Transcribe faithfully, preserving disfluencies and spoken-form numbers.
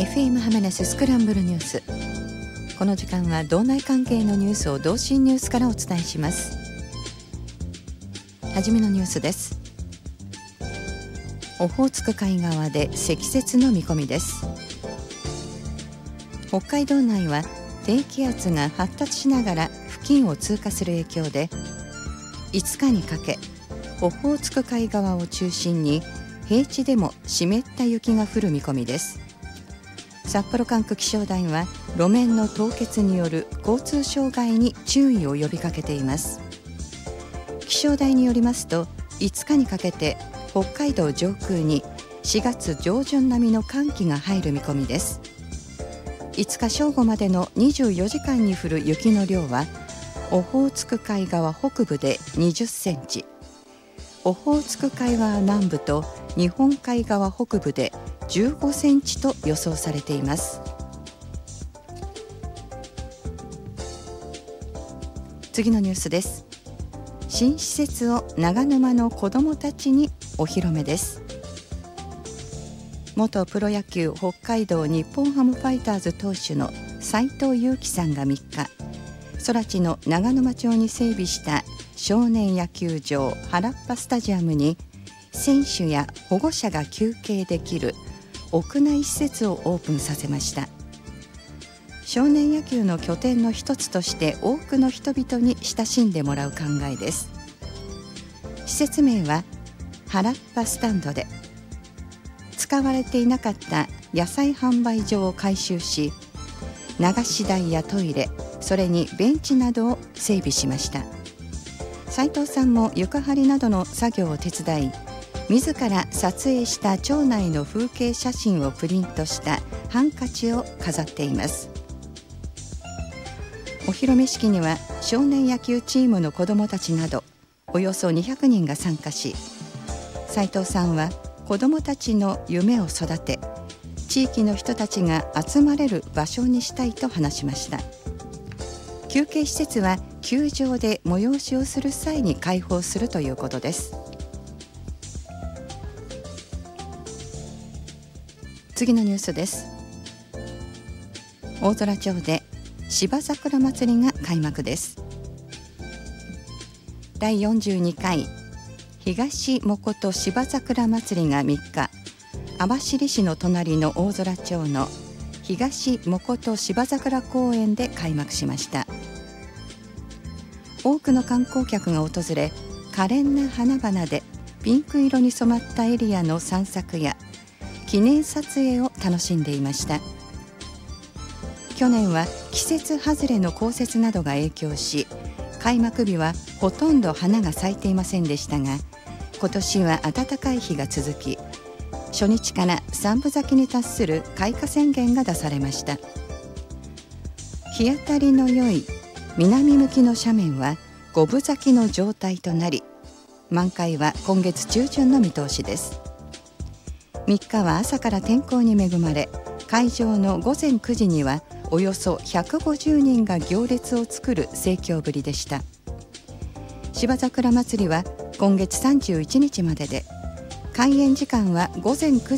エフエム ハマネススクランブルニュース。この時間は道内関係のニュースを同心ニュースからお伝えします。はじめのニュースです。オホーツク海側で積雪の見込みです。北海道内は低気圧が発達しながら付近を通過する影響で、いつかにかけオホーツク海側を中心に平地でも湿った雪が降る見込みです。札幌管区気象台は路面の凍結による交通障害に注意を呼びかけています。気象台によりますと、いつかにかけて北海道上空にしがつ上旬並みの寒気が入る見込みです。いつか正午までのにじゅうよじかんに降る雪の量は、オホーツク海側北部でにじゅっセンチ、オホーツク海側南部と日本海側北部でじゅうごセンチと予想されています。次のニュースです。新施設を長沼の子どもたちにお披露目です。元プロ野球北海道日本ハムファイターズ投手の斉藤佑樹さんがみっか、空知の長沼町に整備した少年野球場原っぱスタジアムに選手や保護者が休憩できる屋内施設をオープンさせました。少年野球の拠点の一つとして多くの人々に親しんでもらう考えです。施設名は原っぱスタンドで、使われていなかった野菜販売所を改修し、流し台やトイレ、それにベンチなどを整備しました。斉藤さんも床張りなどの作業を手伝い、自ら撮影した町内の風景写真をプリントしたハンカチを飾っています。お披露目式には少年野球チームの子どもたちなどおよそにひゃくにんが参加し、斉藤さんは子どもたちの夢を育て、地域の人たちが集まれる場所にしたいと話しました。休憩施設は球場で催しをする際に開放するということです。次のニュースです。大空町で芝桜まつりが開幕です。だいよんじゅうにかい東もこと芝桜まつりがみっか、網走市の隣の大空町の東もこと芝桜公園で開幕しました。多くの観光客が訪れ、可憐な花々でピンク色に染まったエリアの散策や記念撮影を楽しんでいました。去年は季節外れの降雪などが影響し、開幕日はほとんど花が咲いていませんでしたが、今年は暖かい日が続き、初日から三分咲きに達する開花宣言が出されました。日当たりの良い南向きの斜面は五分咲きの状態となり、満開は今月中旬の見通しです。みっかは朝から天候に恵まれ、会場のごぜんくじにはおよそひゃくごじゅうにんが行列を作る盛況ぶりでした。芝桜まつりは今月さんじゅういちにちまでで、開園時間はごぜんくじ